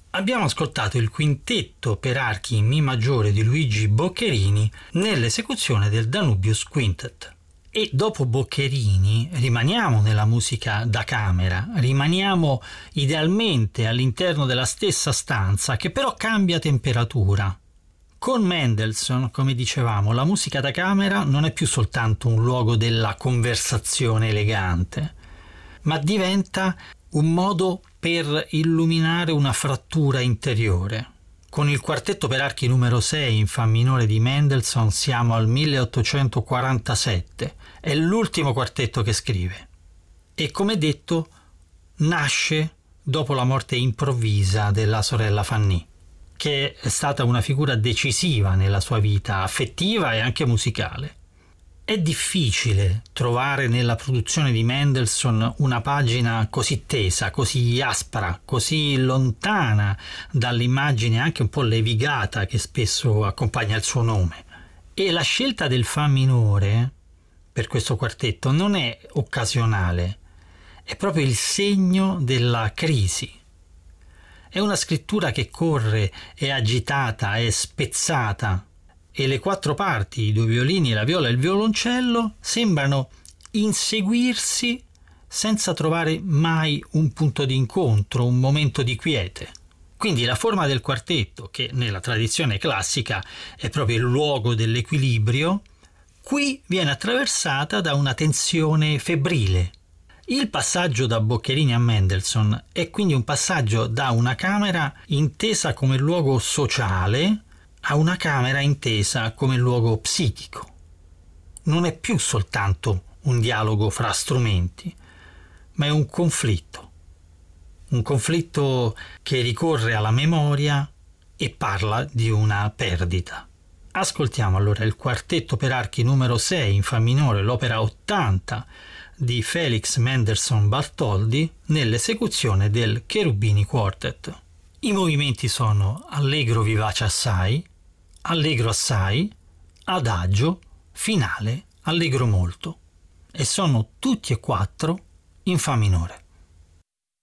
Abbiamo ascoltato il quintetto per archi in Mi maggiore di Luigi Boccherini nell'esecuzione del Danubius Quintet. E dopo Boccherini rimaniamo nella musica da camera, rimaniamo idealmente all'interno della stessa stanza che però cambia temperatura. Con Mendelssohn, come dicevamo, la musica da camera non è più soltanto un luogo della conversazione elegante, ma diventa un modo per illuminare una frattura interiore. Con il quartetto per archi numero 6 in fa minore di Mendelssohn siamo al 1847, è l'ultimo quartetto che scrive e, come detto, nasce dopo la morte improvvisa della sorella Fanny, che è stata una figura decisiva nella sua vita affettiva e anche musicale. È difficile trovare nella produzione di Mendelssohn una pagina così tesa, così aspra, così lontana dall'immagine anche un po' levigata che spesso accompagna il suo nome. E la scelta del fa minore per questo quartetto non è occasionale, è proprio il segno della crisi. È una scrittura che corre, è agitata, è spezzata, e le quattro parti, i due violini, la viola e il violoncello, sembrano inseguirsi senza trovare mai un punto di incontro, un momento di quiete. Quindi la forma del quartetto, che nella tradizione classica è proprio il luogo dell'equilibrio, qui viene attraversata da una tensione febbrile. Il passaggio da Boccherini a Mendelssohn è quindi un passaggio da una camera intesa come luogo sociale a una camera intesa come luogo psichico. Non è più soltanto un dialogo fra strumenti, ma è un conflitto che ricorre alla memoria e parla di una perdita. Ascoltiamo allora il quartetto per archi numero 6 in fa minore, l'opera 80 di Felix Mendelssohn Bartholdy nell'esecuzione del Cherubini Quartet. I movimenti sono allegro vivace assai, allegro assai, adagio, finale, allegro molto, e sono tutti e quattro in fa minore.